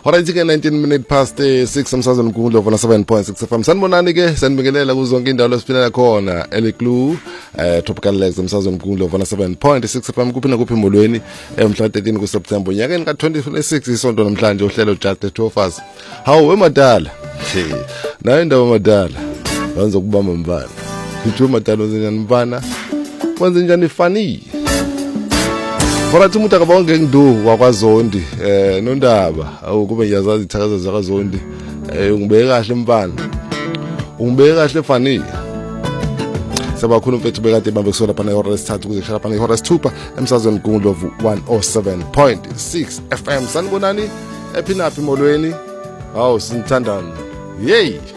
Alright ke 19 minutes past 6 umsazweni mkhulu vona 7.6 FM. Sanibonani ke sanibingelela kuzonke indawo lesiphilela khona eLeclu Tropical Legs umsazweni mkhulu vona 7.6 FM kuphina kuphi emolweni mhla 13 kuSeptember nyakeni ka2026 isonto namhlanje uhlelo Just Two of Us. Hawu emadala. Na indawo madala. Banza kubamba mbana. Kuthi madala uzenjani mbana? Kwenze njani funny? Forathi umuntu akabonge ngidu wakwaZondi nondaba awukube ngiyazazi ithakaza zakaZondi ungibeke kahle mbana ungibeke kahle fani sabakhulu mfethu bekade bambe kusola phana ihora lesithathu kuze kushala phana ihora lesithupha emsazweni Gungundlovu 107.6 FM sanibonani ephinapi molweni hawu sinithandani yey